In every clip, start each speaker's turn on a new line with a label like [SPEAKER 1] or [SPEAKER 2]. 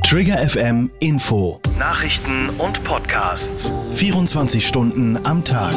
[SPEAKER 1] Trigger FM Info.
[SPEAKER 2] Nachrichten und Podcasts.
[SPEAKER 1] 24 Stunden am Tag.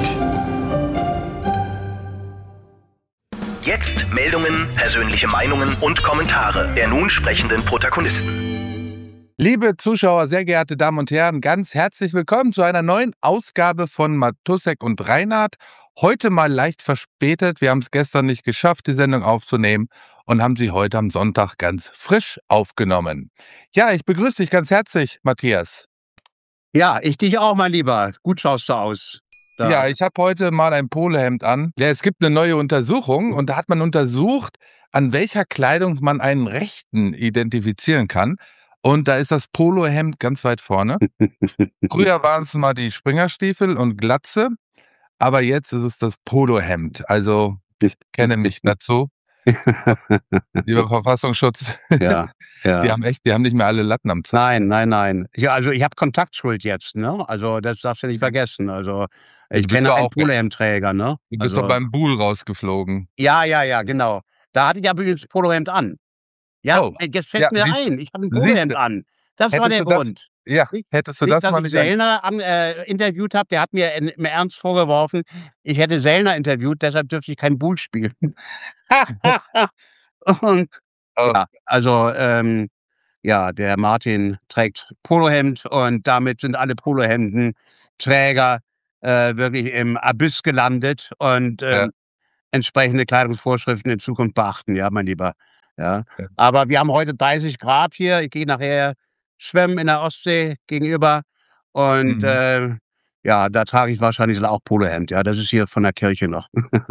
[SPEAKER 2] Jetzt Meldungen, persönliche Meinungen und Kommentare der nun sprechenden Protagonisten.
[SPEAKER 3] Liebe Zuschauer, sehr geehrte Damen und Herren, ganz herzlich willkommen zu einer neuen Ausgabe von Matussek und Reinhardt. Heute mal leicht verspätet. Wir haben es gestern nicht geschafft, die Sendung aufzunehmen und haben sie heute am Sonntag ganz frisch aufgenommen. Ja, ich begrüße dich ganz herzlich, Matthias.
[SPEAKER 4] Ja, ich dich auch, mein Lieber. Gut schaust du aus. Da.
[SPEAKER 3] Ja, ich habe heute mal ein Polohemd an. Ja, es gibt eine neue Untersuchung und da hat man untersucht, an welcher Kleidung man einen Rechten identifizieren kann. Und da ist das Polohemd ganz weit vorne. Früher waren es mal die Springerstiefel und Glatze, aber jetzt ist es das Polohemd. Also ich kenne mich dazu. Lieber Verfassungsschutz,
[SPEAKER 4] Ja, ja.
[SPEAKER 3] die haben nicht mehr alle Latten am Zaun.
[SPEAKER 4] Nein. Ja, also ich habe Kontaktschuld jetzt, ne? Also das darfst du nicht vergessen. Also ich
[SPEAKER 3] bist
[SPEAKER 4] kenne
[SPEAKER 3] doch
[SPEAKER 4] einen
[SPEAKER 3] auch-
[SPEAKER 4] Polohemdträger, ne?
[SPEAKER 3] Du bist
[SPEAKER 4] Also,
[SPEAKER 3] doch beim Buhl rausgeflogen.
[SPEAKER 4] ja, genau. Da hatte ich ja übrigens Polohemd an. Ja,
[SPEAKER 3] Oh.
[SPEAKER 4] jetzt fällt
[SPEAKER 3] Ja,
[SPEAKER 4] mir
[SPEAKER 3] siehst-
[SPEAKER 4] ein, ich habe ein
[SPEAKER 3] siehst
[SPEAKER 4] Polohemd
[SPEAKER 3] du.
[SPEAKER 4] an. Das war
[SPEAKER 3] Hättest
[SPEAKER 4] der
[SPEAKER 3] du das-
[SPEAKER 4] Grund.
[SPEAKER 3] Ja,
[SPEAKER 4] Nicht-
[SPEAKER 3] hättest du
[SPEAKER 4] Nicht,
[SPEAKER 3] das
[SPEAKER 4] dass
[SPEAKER 3] mal
[SPEAKER 4] ich
[SPEAKER 3] nicht...
[SPEAKER 4] Sellner interviewt habe, der hat mir im Ernst vorgeworfen, ich hätte Sellner interviewt, deshalb dürfte ich kein Buhl spielen. Und
[SPEAKER 3] Oh.
[SPEAKER 4] ja, also ja, der Martin trägt Polohemd und damit sind alle Polohemdenträger wirklich im Abyss gelandet und
[SPEAKER 3] Ja.
[SPEAKER 4] entsprechende Kleidungsvorschriften in Zukunft beachten, ja, mein Lieber. Ja.
[SPEAKER 3] Ja.
[SPEAKER 4] Aber wir haben heute 30 Grad hier. Ich gehe nachher schwimmen in der Ostsee gegenüber und ja, da trage ich wahrscheinlich dann auch Polohemd. Ja, das ist hier von der Kirche noch.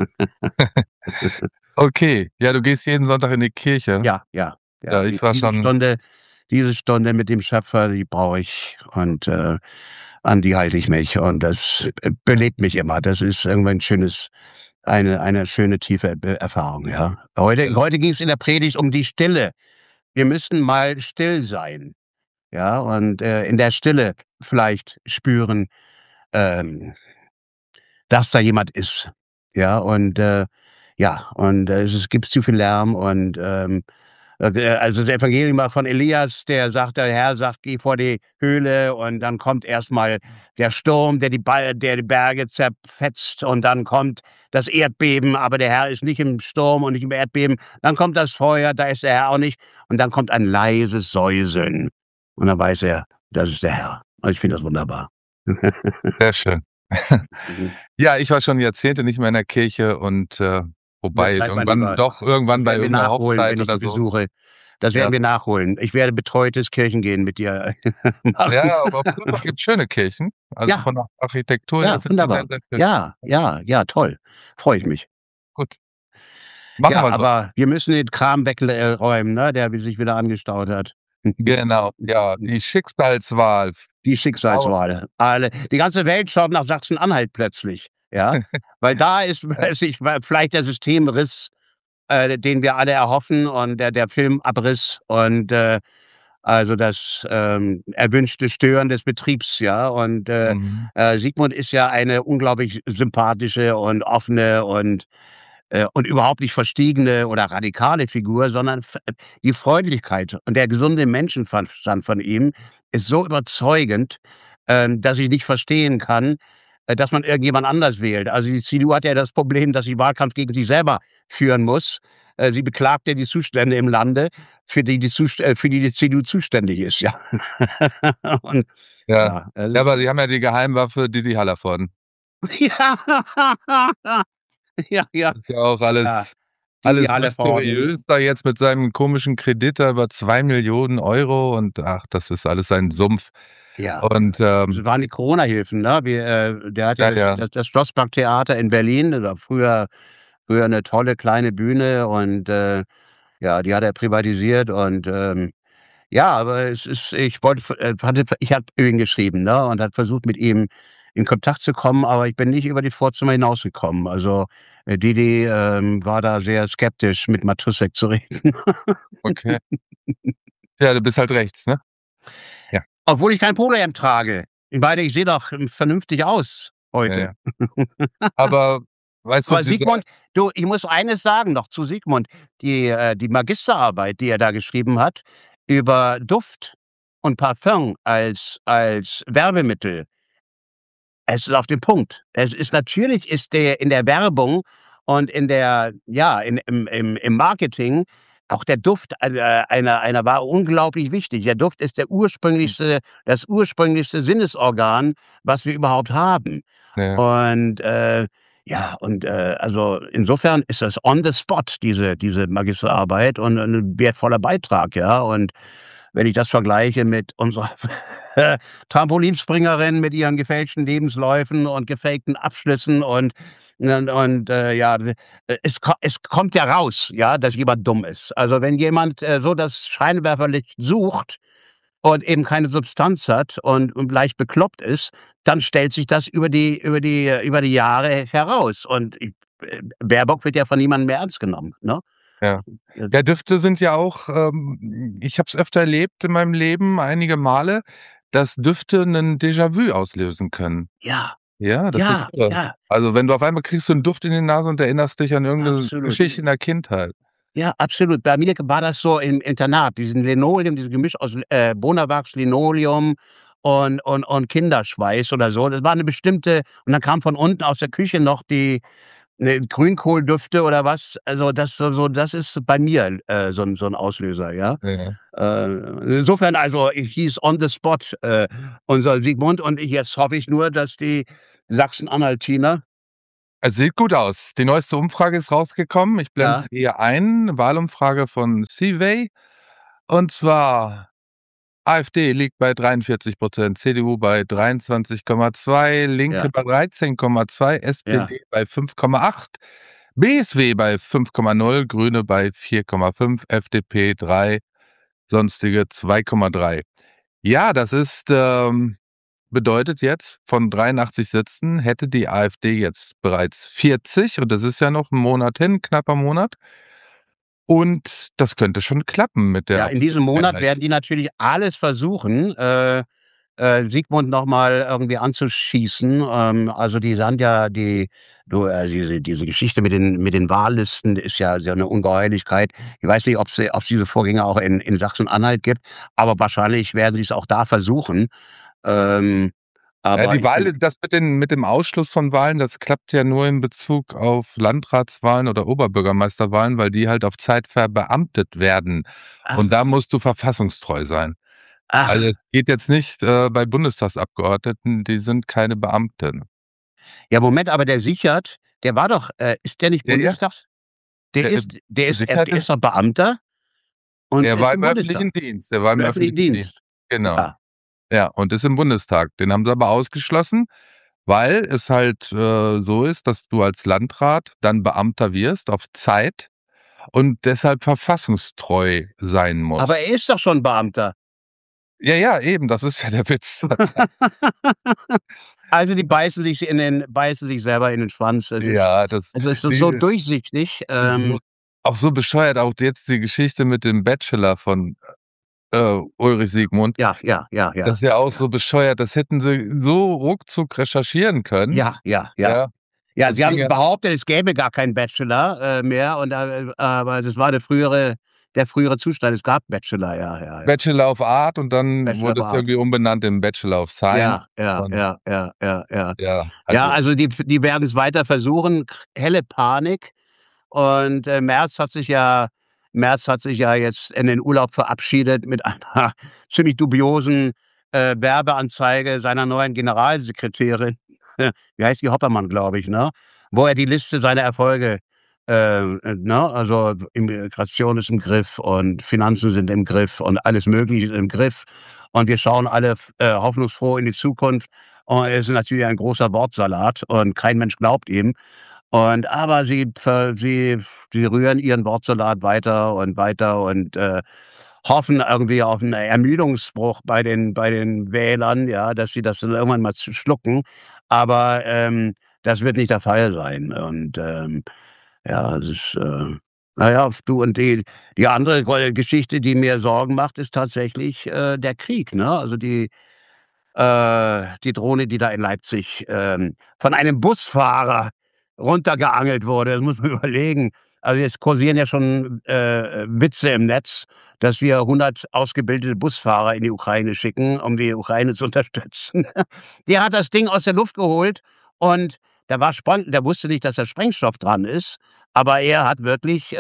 [SPEAKER 3] Okay, ja, du gehst jeden Sonntag in die Kirche.
[SPEAKER 4] Ja.
[SPEAKER 3] Ja, ich war schon...
[SPEAKER 4] Diese Stunde mit dem Schöpfer, die brauche ich und an die halte ich mich und das belebt mich immer. Das ist irgendwann eine schöne, tiefe Erfahrung, ja. Heute ging es in der Predigt um die Stille. Wir müssen mal still sein, ja, und in der Stille vielleicht spüren, dass da jemand ist, ja, und es gibt zu viel Lärm und also das Evangelium von Elias, der Herr sagt, geh vor die Höhle und dann kommt erstmal der Sturm, der die Berge zerfetzt und dann kommt das Erdbeben, aber der Herr ist nicht im Sturm und nicht im Erdbeben. Dann kommt das Feuer, da ist der Herr auch nicht und dann kommt ein leises Säuseln und dann weiß er, das ist der Herr. Und ich finde das wunderbar.
[SPEAKER 3] Sehr schön. Ja, ich war schon Jahrzehnte nicht mehr in der Kirche und wobei
[SPEAKER 4] Wird Zeit, mein Lieber.
[SPEAKER 3] irgendwann bei
[SPEAKER 4] Werden wir
[SPEAKER 3] irgendeiner
[SPEAKER 4] nachholen,
[SPEAKER 3] Hochzeit
[SPEAKER 4] wenn ich
[SPEAKER 3] oder
[SPEAKER 4] dich
[SPEAKER 3] so.
[SPEAKER 4] besuche. Das werden wir nachholen. Ich werde betreutes Kirchengehen mit dir machen.
[SPEAKER 3] Ja, aber auf Kulmbach gibt es schöne Kirchen. Also
[SPEAKER 4] Ja.
[SPEAKER 3] von der Architektur her
[SPEAKER 4] Ja,
[SPEAKER 3] finde ich
[SPEAKER 4] wunderbar.
[SPEAKER 3] sehr, sehr schön.
[SPEAKER 4] Ja, toll. Freue ich mich.
[SPEAKER 3] Gut. Machen
[SPEAKER 4] Ja,
[SPEAKER 3] wir so.
[SPEAKER 4] aber wir müssen den Kram wegräumen, ne, der sich wieder angestaut hat.
[SPEAKER 3] Genau, ja, die Schicksalswahl.
[SPEAKER 4] Die Schicksalswahl. Die ganze Welt schaut nach Sachsen-Anhalt plötzlich. Ja, weil da ist vielleicht der Systemriss, den wir alle erhoffen und der Filmabriss und also das erwünschte Stören des Betriebs, ja. Und Sigmund ist ja eine unglaublich sympathische und offene und überhaupt nicht verstiegene oder radikale Figur, sondern die Freundlichkeit und der gesunde Menschenverstand von ihm ist so überzeugend, dass ich nicht verstehen kann, dass man irgendjemand anders wählt. Also die CDU hat ja das Problem, dass sie Wahlkampf gegen sich selber führen muss. Sie beklagt ja die Zustände im Lande, für die die CDU zuständig ist, ja. Und,
[SPEAKER 3] Ja.
[SPEAKER 4] das
[SPEAKER 3] Ja, aber sie haben ja die Geheimwaffe Didi Hallervorden.
[SPEAKER 4] ja.
[SPEAKER 3] Das ist ja auch alles,
[SPEAKER 4] Ja,
[SPEAKER 3] alles
[SPEAKER 4] Didi Hallervorden.
[SPEAKER 3] mysteriös da jetzt mit seinem komischen Kredit da über 2 Millionen Euro und ach, das ist alles ein Sumpf.
[SPEAKER 4] Ja.
[SPEAKER 3] Und
[SPEAKER 4] Das waren die Corona-Hilfen, ne? Der hat
[SPEAKER 3] Ja.
[SPEAKER 4] das Schlossparktheater in Berlin, das war früher eine tolle kleine Bühne und ja, die hat er privatisiert und ja, aber ich habe ihn geschrieben, ne? Und hat versucht, mit ihm in Kontakt zu kommen, aber ich bin nicht über die Vorzimmer hinausgekommen. Also Didi war da sehr skeptisch, mit Matussek zu reden.
[SPEAKER 3] okay. Ja, du bist halt rechts, ne?
[SPEAKER 4] Obwohl ich kein Polohemd trage. Ich meine, ich sehe doch vernünftig aus heute.
[SPEAKER 3] Ja. Aber weißt du,
[SPEAKER 4] Aber Sigmund, du, ich muss eines sagen noch zu Sigmund. Die Magisterarbeit, die er da geschrieben hat, über Duft und Parfum als Werbemittel, es ist auf den Punkt. Es ist natürlich ist der in der Werbung und in der ja, im Marketing auch der Duft einer war unglaublich wichtig. Der Duft ist das ursprünglichste Sinnesorgan, was wir überhaupt haben.
[SPEAKER 3] Ja.
[SPEAKER 4] Und, ja, und, also, insofern ist das on the spot, diese Magisterarbeit und 'n wertvoller Beitrag, ja? Und wenn ich das vergleiche mit unserer Trampolinspringerin mit ihren gefälschten Lebensläufen und gefakten Abschlüssen und ja, es kommt ja raus, ja, dass jemand dumm ist. Also, wenn jemand, so das Scheinwerferlicht sucht und eben keine Substanz hat und leicht bekloppt ist, dann stellt sich das über die Jahre heraus. Und Baerbock wird ja von niemandem mehr ernst genommen, ne?
[SPEAKER 3] Ja.
[SPEAKER 4] Äh,
[SPEAKER 3] Ja, Düfte sind ja auch, ich habe es öfter erlebt in meinem Leben, einige Male, dass Düfte 'nen Déjà-vu auslösen können.
[SPEAKER 4] ja,
[SPEAKER 3] Ja, das ist
[SPEAKER 4] ja,
[SPEAKER 3] irre.
[SPEAKER 4] ja,
[SPEAKER 3] Also, wenn du auf einmal kriegst du 'n Duft in die Nase und erinnerst dich an irgend 'ne
[SPEAKER 4] absolut.
[SPEAKER 3] Geschichte in der Kindheit.
[SPEAKER 4] Ja, absolut. Bei mir war das so im Internat, dieses Gemisch aus, Bonawachs, Linoleum und Kinderschweiß oder so. Das war 'ne bestimmte und dann kam von unten aus der Küche noch die Grünkohldüfte oder was. Also, das ist bei mir, so 'n Auslöser, ja.
[SPEAKER 3] Ja.
[SPEAKER 4] Insofern also, hieß on the spot, unser Sigmund und jetzt hoffe ich nur, dass die Sachsen-Anhaltiner
[SPEAKER 3] Es sieht gut aus. Die neueste Umfrage ist rausgekommen. Ich blende
[SPEAKER 4] ja,
[SPEAKER 3] sie hier ein. Wahlumfrage von Seaway. Und zwar AfD liegt bei 43%, CDU bei 23,2, Linke
[SPEAKER 4] ja,
[SPEAKER 3] bei 13,2,
[SPEAKER 4] ja.
[SPEAKER 3] SPD bei 5,8, BSW bei 5,0, Grüne bei 4,5, FDP 3, sonstige 2,3. Ja, das ist, bedeutet jetzt, von 83 Sitzen hätte die AfD jetzt bereits 40 und das ist ja noch 'n Monat hin, knapper Monat. Und das könnte schon klappen mit der
[SPEAKER 4] Ja, in diesem
[SPEAKER 3] absoluten
[SPEAKER 4] Monat
[SPEAKER 3] Mehrheit.
[SPEAKER 4] werden die natürlich alles versuchen, Sigmund noch mal irgendwie anzuschießen. Also, die sind ja diese Geschichte mit den Wahllisten ist ja 'ne Ungeheuerlichkeit. Ich weiß nicht, ob's diese Vorgänge auch in Sachsen-Anhalt gibt, aber wahrscheinlich werden sie's auch da versuchen. Ähm,
[SPEAKER 3] Ja,
[SPEAKER 4] aber
[SPEAKER 3] die
[SPEAKER 4] ich bin
[SPEAKER 3] Wahl das mit dem Ausschluss von Wahlen, das klappt ja nur in Bezug auf Landratswahlen oder Oberbürgermeisterwahlen, weil die halt auf Zeit verbeamtet werden. Und
[SPEAKER 4] ach,
[SPEAKER 3] da musst du verfassungstreu sein. Also,
[SPEAKER 4] ach,
[SPEAKER 3] es geht jetzt nicht, bei Bundestagsabgeordneten, die sind keine Beamten.
[SPEAKER 4] ja, Moment, aber der Sichert, der war doch ist der nicht
[SPEAKER 3] Ja, ja,
[SPEAKER 4] Bundestags der
[SPEAKER 3] der, Sicherheit
[SPEAKER 4] der
[SPEAKER 3] ist
[SPEAKER 4] ist doch Beamter und
[SPEAKER 3] der
[SPEAKER 4] ist
[SPEAKER 3] war
[SPEAKER 4] im
[SPEAKER 3] im
[SPEAKER 4] Bundestag,
[SPEAKER 3] öffentlichen Dienst. Der war im
[SPEAKER 4] im öffentlichen
[SPEAKER 3] öffentlichen Dienst.
[SPEAKER 4] Dienst.
[SPEAKER 3] Genau.
[SPEAKER 4] Ja.
[SPEAKER 3] Ja, und ist im Bundestag. Den haben sie aber ausgeschlossen, weil es halt, so ist, dass du als Landrat dann Beamter wirst auf Zeit und deshalb verfassungstreu sein
[SPEAKER 4] Aber
[SPEAKER 3] musst.
[SPEAKER 4] er ist doch schon Beamter.
[SPEAKER 3] Ja, ja, eben, das ist ja der Witz.
[SPEAKER 4] Also, die beißen sich selber in den Schwanz.
[SPEAKER 3] Ja, das
[SPEAKER 4] Es ist so
[SPEAKER 3] die
[SPEAKER 4] durchsichtig.
[SPEAKER 3] so auch so bescheuert, auch jetzt die Geschichte mit dem Bachelor von, Ulrich Siegmund.
[SPEAKER 4] Ja, ja, ja,
[SPEAKER 3] Das
[SPEAKER 4] ja,
[SPEAKER 3] ist ja auch
[SPEAKER 4] ja.
[SPEAKER 3] so bescheuert, das hätten sie so ruckzuck recherchieren können,
[SPEAKER 4] Ja, ja, ja.
[SPEAKER 3] ja?
[SPEAKER 4] Ja,
[SPEAKER 3] Das
[SPEAKER 4] sie
[SPEAKER 3] ging
[SPEAKER 4] haben
[SPEAKER 3] ja
[SPEAKER 4] behauptet, es gäbe gar keinen Bachelor, mehr und aber das war der frühere Zustand. Es gab Bachelor, ja, ja, ja.
[SPEAKER 3] Bachelor of Art und dann
[SPEAKER 4] Bachelor
[SPEAKER 3] wurde
[SPEAKER 4] of
[SPEAKER 3] es
[SPEAKER 4] Art.
[SPEAKER 3] irgendwie umbenannt in Bachelor of Science
[SPEAKER 4] Ja, ja,
[SPEAKER 3] und
[SPEAKER 4] ja, ja, ja, ja.
[SPEAKER 3] ja,
[SPEAKER 4] Ja,
[SPEAKER 3] also
[SPEAKER 4] also die werden's weiter versuchen. Helle Panik. Und, Merz hat sich ja jetzt in den Urlaub verabschiedet mit einer ziemlich dubiosen, Werbeanzeige seiner neuen Generalsekretärin. Wie heißt die? Hoppermann, glaube ich, ne? Wo er die Liste seiner Erfolge, ne, also Immigration ist im Griff und Finanzen sind im Griff und alles Mögliche ist im Griff. Und wir schauen alle hoffnungsfroh in die Zukunft. Und es ist natürlich ein großer Wortsalat und kein Mensch glaubt ihm. Und aber sie rühren ihren Wortsalat weiter und, hoffen irgendwie auf 'n Ermüdungsbruch bei den Wählern, ja, dass sie das dann irgendwann mal schlucken. Aber, das wird nicht der Fall sein. Und, ja, es ist, na ja, du und die andere Geschichte, die mir Sorgen macht, ist tatsächlich, der Krieg, ne? Also die Drohne, die da in Leipzig, von einem Busfahrer runtergeangelt wurde. Das muss man überlegen. Also jetzt kursieren ja schon Witze im Netz, dass wir 100 ausgebildete Busfahrer in die Ukraine schicken, um die Ukraine zu unterstützen. Der hat das Ding aus der Luft geholt und der wusste nicht, dass da Sprengstoff dran ist, aber er hat wirklich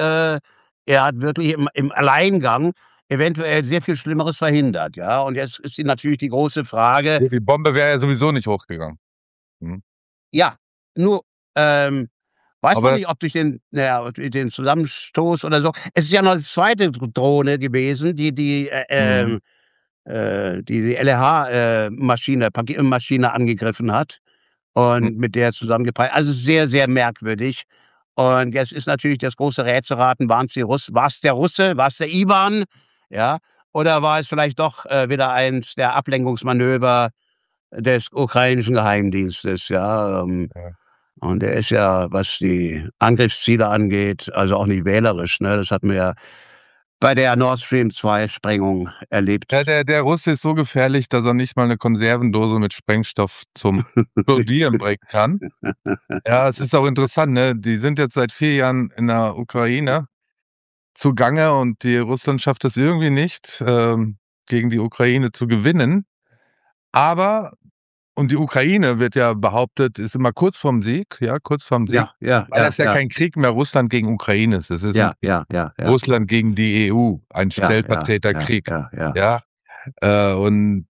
[SPEAKER 4] im Alleingang eventuell sehr viel Schlimmeres verhindert, ja. Und jetzt ist natürlich die große Frage.
[SPEAKER 3] Die Bombe wäre ja sowieso nicht hochgegangen.
[SPEAKER 4] Ja, nur weiß
[SPEAKER 3] Aber
[SPEAKER 4] man nicht, ob durch den Zusammenstoß oder so. Es ist ja noch eine zweite Drohne gewesen, die LRH-Maschine angegriffen hat und mit der zusammengeprallt. Also sehr, sehr merkwürdig. Und jetzt ist natürlich das große Rätselraten, war es der Russe, war es der Iwan, ja, oder war es vielleicht doch wieder eins der Ablenkungsmanöver des ukrainischen Geheimdienstes, ja. Und er ist ja, was die Angriffsziele angeht, also auch nicht wählerisch, ne? Das hatten wir ja bei der Nord Stream 2 Sprengung erlebt.
[SPEAKER 3] Ja, der Russe ist so gefährlich, dass er nicht mal eine Konservendose mit Sprengstoff zum Explodieren bringen kann. Ja, es ist auch interessant, ne? Die sind jetzt seit 4 Jahren in der Ukraine zugange und Russland schafft es irgendwie nicht, gegen die Ukraine zu gewinnen. Und die Ukraine wird ja behauptet, ist immer kurz vorm Sieg, weil das ja kein Krieg mehr Russland gegen Ukraine ist. Es ist Russland gegen die EU, ein Stellvertreterkrieg. Und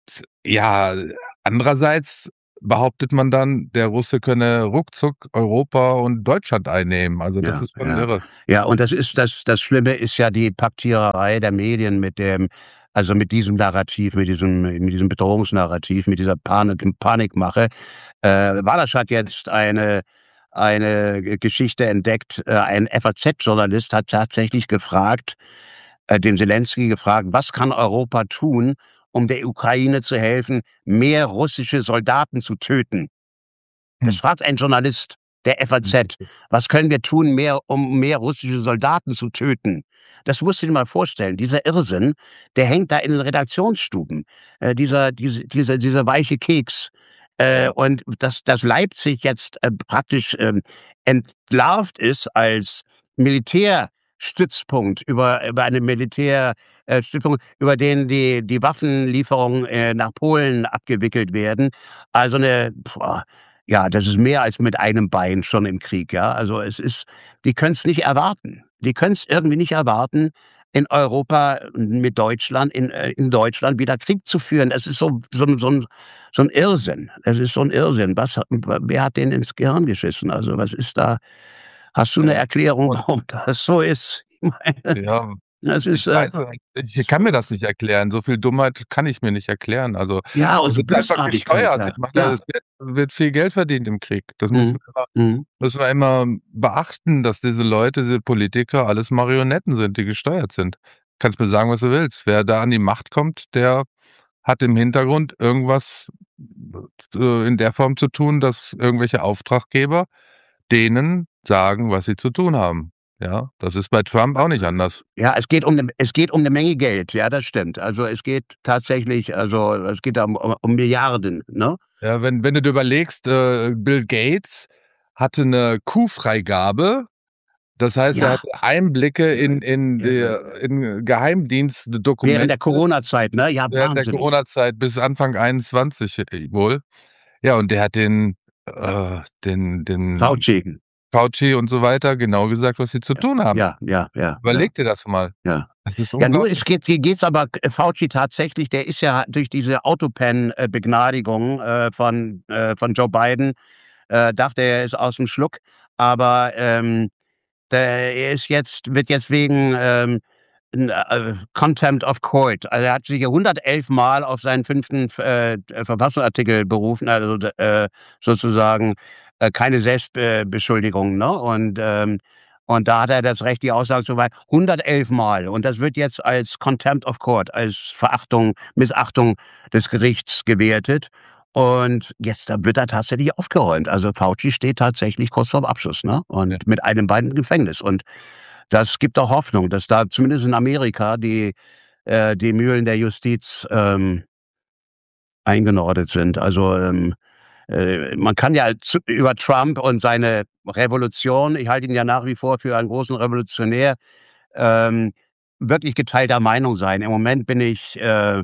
[SPEAKER 3] andererseits behauptet man dann, der Russe könne ruckzuck Europa und Deutschland einnehmen. Also das ist schon irre.
[SPEAKER 4] Ja, und das Schlimme ist ja die Paktiererei der Medien mit diesem Narrativ, mit diesem Bedrohungsnarrativ, mit dieser Panikmache. Walasch hat jetzt eine Geschichte entdeckt. Ein FAZ-Journalist hat tatsächlich den Zelensky gefragt, was kann Europa tun, um der Ukraine zu helfen, mehr russische Soldaten zu töten? Das fragt ein Journalist der FAZ. Was können wir tun, um mehr russische Soldaten zu töten? Das musst du dir mal vorstellen. Dieser Irrsinn, der hängt da in den Redaktionsstuben. Dieser weiche Keks. Und dass Leipzig jetzt praktisch entlarvt ist als Militärstützpunkt über eine Militärstützpunkt, über den die Waffenlieferungen nach Polen abgewickelt werden. Also das ist mehr als mit einem Bein schon im Krieg, ja. Also die können es nicht erwarten. Die können es irgendwie nicht erwarten, in Europa mit Deutschland, in Deutschland wieder Krieg zu führen. Das ist so ein Irrsinn. Es ist so ein Irrsinn. Wer hat denen ins Gehirn geschissen? Also was ist da? Hast du eine Erklärung, warum das so ist? Ich meine, das ist,
[SPEAKER 3] ich kann mir das nicht erklären. So viel Dummheit kann ich mir nicht erklären. Also
[SPEAKER 4] und so
[SPEAKER 3] einfach gesteuert. Es wird viel Geld verdient im Krieg. Das müssen wir immer beachten, dass diese Leute, diese Politiker, alles Marionetten sind, die gesteuert sind. Kannst mir sagen, was du willst. Wer da an die Macht kommt, der hat im Hintergrund irgendwas in der Form zu tun, dass irgendwelche Auftraggeber denen sagen, was sie zu tun haben. Ja, das ist bei Trump auch nicht anders.
[SPEAKER 4] Ja, es geht um eine Menge Geld, ja, das stimmt. Also es geht tatsächlich, es geht um Milliarden, ne?
[SPEAKER 3] Ja, wenn du dir überlegst, Bill Gates hatte eine Q-Freigabe, das heißt, er hatte Einblicke in Geheimdienstdokumente.
[SPEAKER 4] Während der Corona-Zeit, ne? Ja,
[SPEAKER 3] während der Corona-Zeit bis Anfang 21 wohl. Ja, und der hat den Fauci und so weiter genau gesagt, was sie zu tun haben.
[SPEAKER 4] Ja.
[SPEAKER 3] Überleg dir das mal.
[SPEAKER 4] Ja. Nur geht's aber Fauci tatsächlich, der ist ja durch diese Autopan-Begnadigung von Joe Biden, dachte er ist aus dem Schluck, aber wird jetzt wegen Contempt of Court, also er hat sich ja 111 Mal auf seinen 5. Verfassungsartikel berufen, also sozusagen keine Selbstbeschuldigung, ne? Und da hat er das Recht, die Aussage zu weisen, 111 Mal. Und das wird jetzt als Contempt of Court, als Missachtung des Gerichts gewertet. Und jetzt wird er tatsächlich aufgeräumt. Also Fauci steht tatsächlich kurz vorm Abschluss, ne? Und mit einem Bein im Gefängnis. Und das gibt auch Hoffnung, dass da zumindest in Amerika die Mühlen der Justiz eingenordet sind. Also man kann ja über Trump und seine Revolution, ich halte ihn ja nach wie vor für einen großen Revolutionär, wirklich geteilter Meinung sein. Im Moment bin ich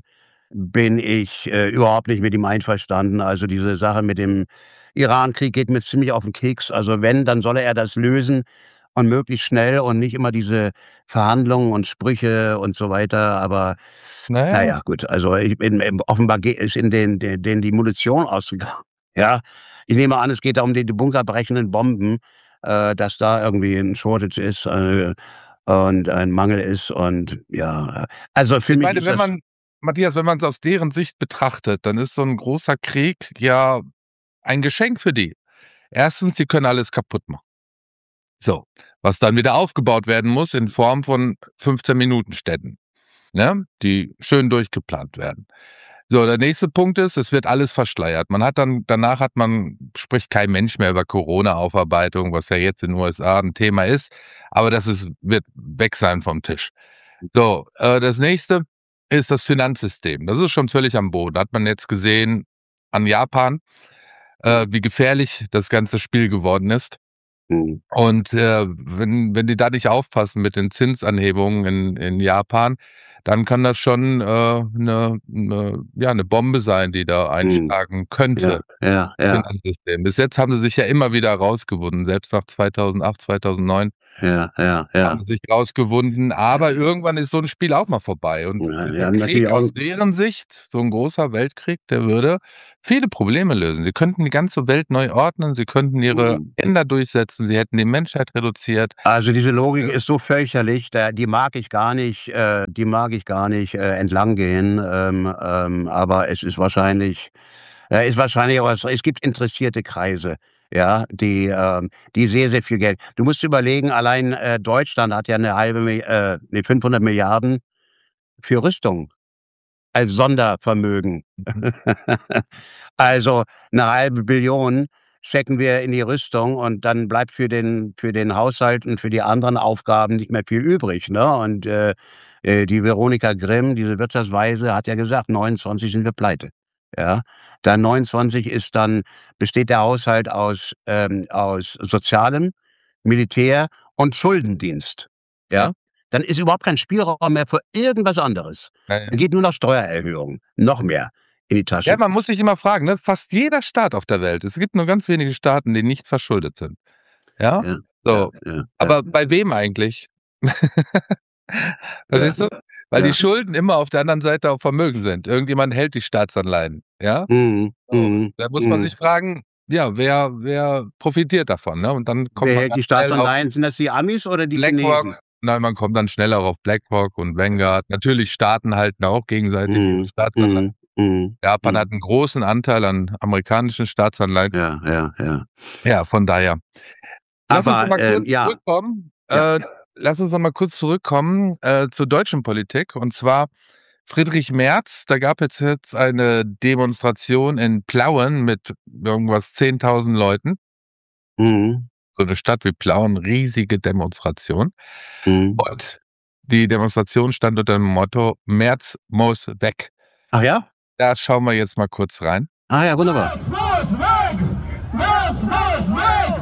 [SPEAKER 4] überhaupt nicht mit ihm einverstanden. Also diese Sache mit dem Irankrieg geht mir ziemlich auf den Keks. Also wenn, dann solle er das lösen und möglichst schnell und nicht immer diese Verhandlungen und Sprüche und so weiter. Aber naja, gut, also offenbar ist in denen die Munition ausgegangen. Ja, ich nehme an, es geht da um die bunkerbrechenden Bomben, dass da irgendwie ein Shortage ist und ein Mangel ist und ja, also für
[SPEAKER 3] Ich
[SPEAKER 4] mich
[SPEAKER 3] meine,
[SPEAKER 4] ist
[SPEAKER 3] wenn
[SPEAKER 4] das
[SPEAKER 3] man, Matthias, wenn man es aus deren Sicht betrachtet, dann ist so ein großer Krieg ja ein Geschenk für die. Erstens, sie können alles kaputt machen. So, was dann wieder aufgebaut werden muss in Form von 15-Minuten-Städten, ne, die schön durchgeplant werden. So, der nächste Punkt ist, es wird alles verschleiert. Danach spricht kein Mensch mehr über Corona-Aufarbeitung, was ja jetzt in den USA ein Thema ist, aber wird weg sein vom Tisch. So, das nächste ist das Finanzsystem. Das ist schon völlig am Boden. Hat man jetzt gesehen an Japan, wie gefährlich das ganze Spiel geworden ist.
[SPEAKER 4] Mhm.
[SPEAKER 3] Und wenn die da nicht aufpassen mit den Zinsanhebungen in Japan, dann kann das schon eine Bombe sein, die da einschlagen könnte.
[SPEAKER 4] Ja.
[SPEAKER 3] Finanzsystem. Bis jetzt haben sie sich ja immer wieder rausgewunden, selbst nach 2008, 2009
[SPEAKER 4] Ja.
[SPEAKER 3] haben sie sich rausgewunden, aber irgendwann ist so ein Spiel auch mal vorbei. Und
[SPEAKER 4] Ja,
[SPEAKER 3] dieser
[SPEAKER 4] natürlich
[SPEAKER 3] Krieg
[SPEAKER 4] auch.
[SPEAKER 3] aus deren Sicht, so ein großer Weltkrieg, der würde viele Probleme lösen. Sie könnten die ganze Welt neu ordnen, sie könnten ihre Agenda durchsetzen, sie hätten die Menschheit reduziert.
[SPEAKER 4] Also diese Logik ist so fürchterlich, die mag ich gar nicht entlang gehen, aber es ist wahrscheinlich, aber es gibt interessierte Kreise, ja, die sehr, sehr viel Geld. Du musst überlegen, allein Deutschland hat ja 500 Milliarden für Rüstung als Sondervermögen.
[SPEAKER 3] Mhm.
[SPEAKER 4] Also 1/2 Billion stecken wir in die Rüstung und dann bleibt für den Haushalt und für die anderen Aufgaben nicht mehr viel übrig, ne? Und die Veronika Grimm, diese Wirtschaftsweise, hat ja gesagt, 29 sind wir pleite. Ja, dann 29 besteht der Haushalt aus Sozialem, Militär und Schuldendienst. Ja, dann ist überhaupt kein Spielraum mehr für irgendwas anderes.
[SPEAKER 3] Ja, ja.
[SPEAKER 4] Dann geht nur noch Steuererhöhungen, noch mehr in die Tasche.
[SPEAKER 3] Ja, man muss sich immer fragen, ne? Fast jeder Staat auf der Welt, es gibt nur ganz wenige Staaten, die nicht verschuldet sind. Ja?
[SPEAKER 4] Ja,
[SPEAKER 3] So.
[SPEAKER 4] ja.
[SPEAKER 3] Aber bei wem eigentlich? Verstehst du? Weil die Schulden immer auf der anderen Seite auch Vermögen sind. Irgendjemand hält die Staatsanleihen, ja? So, da muss man sich fragen, ja, wer profitiert davon, ne? Und dann kommt
[SPEAKER 4] Wer
[SPEAKER 3] man
[SPEAKER 4] hält die
[SPEAKER 3] ganz schnell auf
[SPEAKER 4] Staatsanleihen? Sind das die Amis oder die Chinesen?
[SPEAKER 3] BlackRock. Nein, man kommt dann schneller auf BlackRock und Vanguard. Natürlich, Staaten halten auch gegenseitig ihre Staatsanleihen. Japan hat einen großen Anteil an amerikanischen Staatsanleihen.
[SPEAKER 4] Ja.
[SPEAKER 3] Ja, von daher. Lass uns noch mal kurz zurückkommen.
[SPEAKER 4] Ja.
[SPEAKER 3] Lass uns noch mal kurz zurückkommen zur deutschen Politik. Und zwar Friedrich Merz. Da gab es jetzt eine Demonstration in Plauen mit irgendwas 10.000 Leuten. So eine Stadt wie Plauen, riesige Demonstration. Und die Demonstration stand unter dem Motto: Merz muss weg.
[SPEAKER 4] Ach ja?
[SPEAKER 3] Da schauen wir jetzt mal kurz rein.
[SPEAKER 4] Ah ja, wunderbar.
[SPEAKER 5] Merz muss weg! Merz muss weg!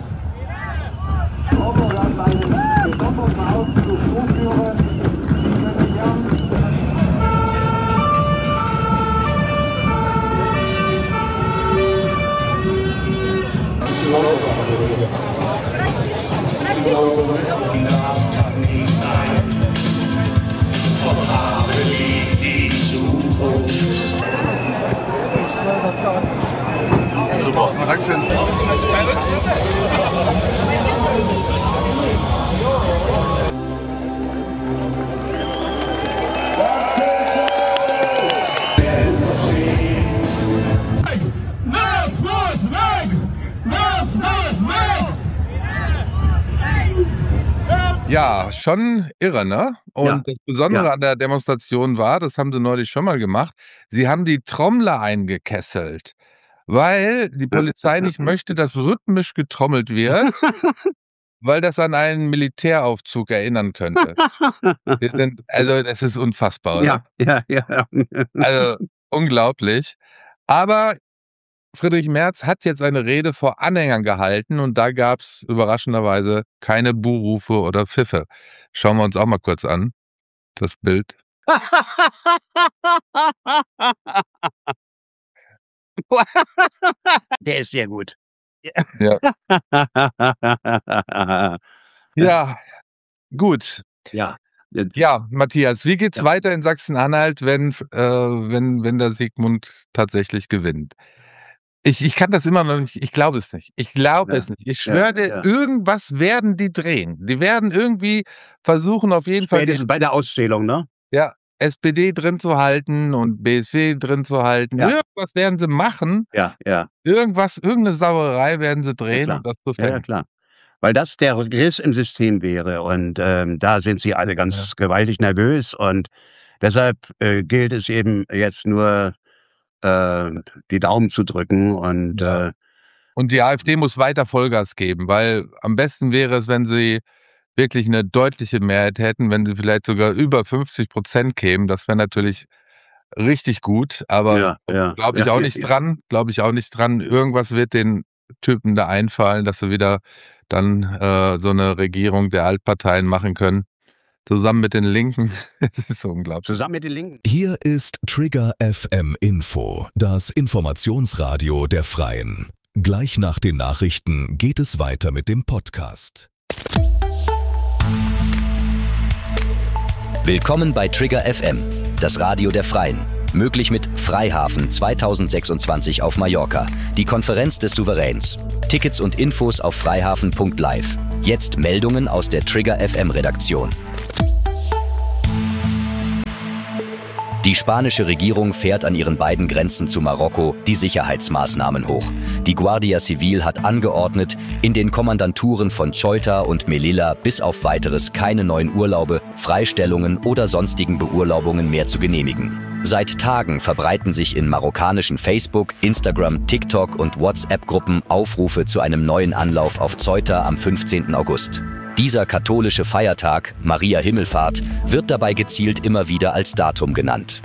[SPEAKER 6] Dann einen gesonderten Auszug durchführen. Sie können gern
[SPEAKER 3] Super, Dankeschön.
[SPEAKER 5] Merz muss weg! Merz muss weg!
[SPEAKER 3] Ja, schon irre, ne? Und das Besondere an der Demonstration war, das haben sie neulich schon mal gemacht, sie haben die Trommler eingekesselt, weil die Polizei nicht möchte, dass rhythmisch getrommelt wird, weil das an einen Militäraufzug erinnern könnte. Also, das ist unfassbar, oder?
[SPEAKER 4] Ja.
[SPEAKER 3] Also, unglaublich. Aber Friedrich Merz hat jetzt eine Rede vor Anhängern gehalten und da gab es überraschenderweise keine Buhrufe oder Pfiffe. Schauen wir uns auch mal kurz an, das Bild.
[SPEAKER 4] Der ist sehr gut.
[SPEAKER 3] Ja. Ja, gut.
[SPEAKER 4] Ja.
[SPEAKER 3] Ja, Matthias, wie geht's
[SPEAKER 4] Ja.
[SPEAKER 3] weiter in Sachsen-Anhalt, wenn der Sigmund tatsächlich gewinnt? Ich kann das immer noch nicht, ich glaube es nicht. Ich glaube
[SPEAKER 4] Ja.
[SPEAKER 3] es nicht. Ich schwöre dir,
[SPEAKER 4] Ja.
[SPEAKER 3] irgendwas werden die drehen. Die werden irgendwie versuchen, auf jeden Fall
[SPEAKER 4] Spätestens bei der Auszählung, ne?
[SPEAKER 3] SPD drin zu halten und BSW drin zu halten.
[SPEAKER 4] Ja.
[SPEAKER 3] Irgendwas werden sie machen.
[SPEAKER 4] Ja.
[SPEAKER 3] Irgendeine Sauerei werden sie drehen,
[SPEAKER 4] klar.
[SPEAKER 3] um das zu
[SPEAKER 4] Ja,
[SPEAKER 3] finden.
[SPEAKER 4] klar. Weil das der Riss im System wäre und da sind sie alle ganz gewaltig nervös und deshalb gilt es eben jetzt nur die Daumen zu drücken und
[SPEAKER 3] Und die AfD muss weiter Vollgas geben, weil am besten wäre es, wenn sie wirklich eine deutliche Mehrheit hätten, wenn sie vielleicht sogar über 50% kämen. Das wäre natürlich richtig gut, aber glaube ich auch nicht dran. Glaube ich auch nicht dran. Irgendwas wird den Typen da einfallen, dass sie wieder dann so eine Regierung der Altparteien machen können. Zusammen mit den Linken. Das ist unglaublich.
[SPEAKER 4] Zusammen mit den Linken.
[SPEAKER 1] Hier ist Trigger FM Info, das Informationsradio der Freien. Gleich nach den Nachrichten geht es weiter mit dem Podcast.
[SPEAKER 7] Willkommen bei Trigger FM, das Radio der Freien. Möglich mit Freihafen 2026 auf Mallorca, die Konferenz des Souveräns. Tickets und Infos auf freihafen.live. Jetzt Meldungen aus der Trigger FM Redaktion. Die spanische Regierung fährt an ihren beiden Grenzen zu Marokko die Sicherheitsmaßnahmen hoch. Die Guardia Civil hat angeordnet, in den Kommandanturen von Ceuta und Melilla bis auf Weiteres keine neuen Urlaube, Freistellungen oder sonstigen Beurlaubungen mehr zu genehmigen. Seit Tagen verbreiten sich in marokkanischen Facebook, Instagram, TikTok und WhatsApp-Gruppen Aufrufe zu einem neuen Anlauf auf Ceuta am 15. August. Dieser katholische Feiertag, Maria Himmelfahrt, wird dabei gezielt immer wieder als Datum genannt.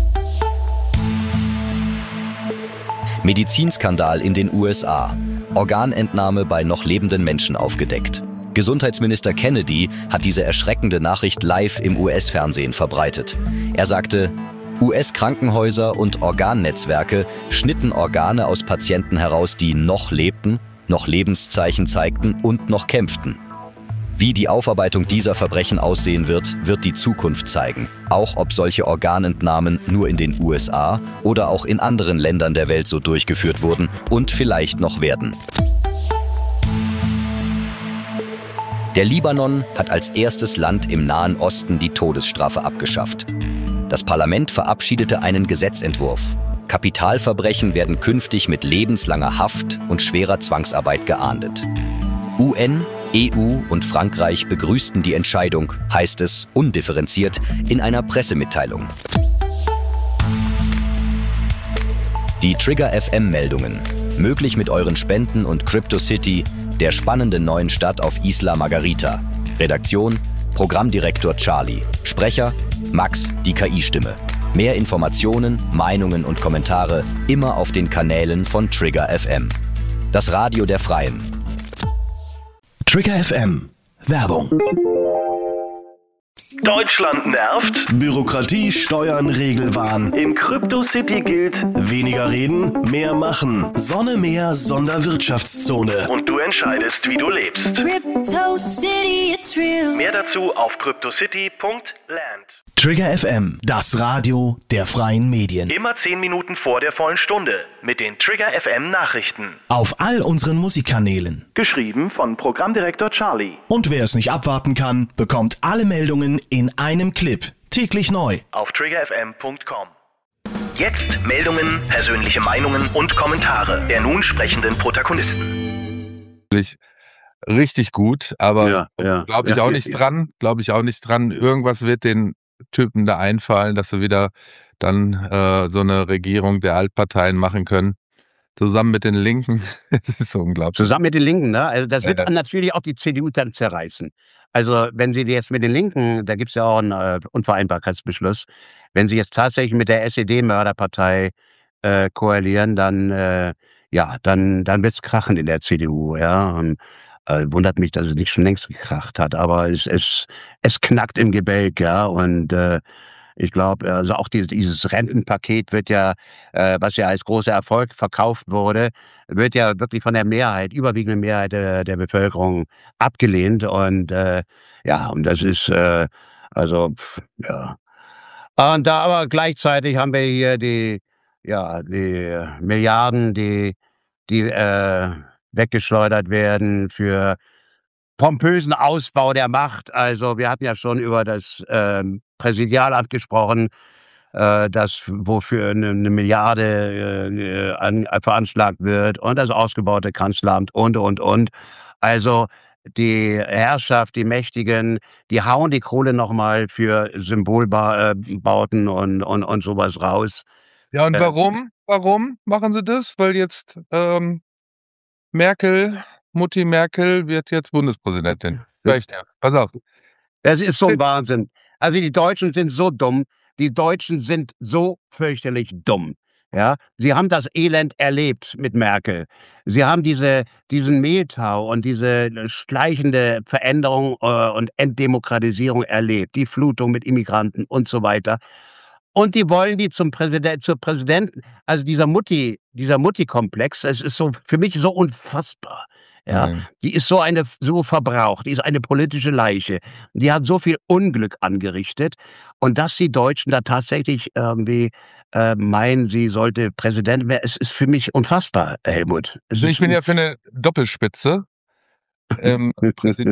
[SPEAKER 7] Medizinskandal in den USA. Organentnahme bei noch lebenden Menschen aufgedeckt. Gesundheitsminister Kennedy hat diese erschreckende Nachricht live im US-Fernsehen verbreitet. Er sagte, US-Krankenhäuser und Organnetzwerke schnitten Organe aus Patienten heraus, die noch lebten, noch Lebenszeichen zeigten und noch kämpften. Wie die Aufarbeitung dieser Verbrechen aussehen wird, wird die Zukunft zeigen. Auch ob solche Organentnahmen nur in den USA oder auch in anderen Ländern der Welt so durchgeführt wurden und vielleicht noch werden. Der Libanon hat als erstes Land im Nahen Osten die Todesstrafe abgeschafft. Das Parlament verabschiedete einen Gesetzentwurf. Kapitalverbrechen werden künftig mit lebenslanger Haft und schwerer Zwangsarbeit geahndet. UN, EU und Frankreich begrüßten die Entscheidung, heißt es undifferenziert in einer Pressemitteilung. Die Trigger FM-Meldungen. Möglich mit euren Spenden und CryptoCity, der spannenden neuen Stadt auf Isla Margarita. Redaktion: Programmdirektor Charlie. Sprecher: Max, die KI-Stimme. Mehr Informationen, Meinungen und Kommentare immer auf den Kanälen von Trigger FM. Das Radio der Freien.
[SPEAKER 1] Trigger FM. Werbung.
[SPEAKER 2] Deutschland nervt?
[SPEAKER 1] Bürokratie, Steuern, Regelwahn.
[SPEAKER 2] In Crypto City gilt
[SPEAKER 1] Weniger reden, mehr machen. Sonne, Meer, Sonderwirtschaftszone.
[SPEAKER 2] und du entscheidest, wie du lebst.
[SPEAKER 8] Crypto City, it's real.
[SPEAKER 2] Mehr dazu auf cryptocity.land.
[SPEAKER 1] Trigger FM, das Radio der freien Medien.
[SPEAKER 2] Immer 10 Minuten vor der vollen Stunde mit den Trigger FM Nachrichten.
[SPEAKER 1] Auf all unseren Musikkanälen.
[SPEAKER 2] Geschrieben von Programmdirektor Charlie.
[SPEAKER 1] Und wer es nicht abwarten kann, bekommt alle Meldungen in einem Clip. Täglich neu.
[SPEAKER 2] Auf triggerfm.com. Jetzt Meldungen, persönliche Meinungen und Kommentare der nun sprechenden Protagonisten.
[SPEAKER 3] Richtig gut, aber
[SPEAKER 4] Ja.
[SPEAKER 3] glaube ich
[SPEAKER 4] Ja.
[SPEAKER 3] auch nicht dran. Glaube ich auch nicht dran. Irgendwas wird den Typen da einfallen, dass sie wieder dann so eine Regierung der Altparteien machen können. Zusammen mit den Linken. Das ist unglaublich.
[SPEAKER 4] Zusammen mit den Linken, ne? Also das wird
[SPEAKER 3] Ja.
[SPEAKER 4] natürlich auch die CDU dann zerreißen. Also wenn sie jetzt mit den Linken, da gibt es ja auch einen Unvereinbarkeitsbeschluss, wenn sie jetzt tatsächlich mit der SED-Mörderpartei koalieren, dann ja, dann wird's krachen in der CDU, ja. Und, wundert mich, dass es nicht schon längst gekracht hat, aber es knackt im Gebälk, ja. Und ich glaube, also auch dieses Rentenpaket wird ja, was ja als großer Erfolg verkauft wurde, wird ja wirklich von der Mehrheit, überwiegenden Mehrheit der Bevölkerung abgelehnt. Und ja, und das ist also ja. Und da aber gleichzeitig haben wir hier die Milliarden, die weggeschleudert werden für pompösen Ausbau der Macht. Also wir hatten ja schon über das Präsidialamt gesprochen, das wofür eine Milliarde veranschlagt wird, und das ausgebaute Kanzleramt und. Also die Herrschaft, die Mächtigen, die hauen die Kohle nochmal für Symbolbauten und sowas raus.
[SPEAKER 3] Ja, und warum? Warum machen sie das? Weil jetzt Mutti Merkel wird jetzt Bundespräsidentin. Vielleicht, ja. Pass auf.
[SPEAKER 4] Das ist so ein Wahnsinn. Also die Deutschen sind so dumm. Die Deutschen sind so fürchterlich dumm. Ja, sie haben das Elend erlebt mit Merkel. Sie haben diesen Mehltau und diese schleichende Veränderung und Entdemokratisierung erlebt, die Flutung mit Immigranten und so weiter. Und die wollen die zur Präsidenten, also dieser Mutti-Komplex, es ist so für mich so unfassbar. Ja, die ist so verbraucht, die ist eine politische Leiche. Die hat so viel Unglück angerichtet, und dass die Deutschen da tatsächlich irgendwie meinen, sie sollte Präsident werden, es ist für mich unfassbar, Helmut.
[SPEAKER 3] Ich bin ja für eine Doppelspitze. Präsident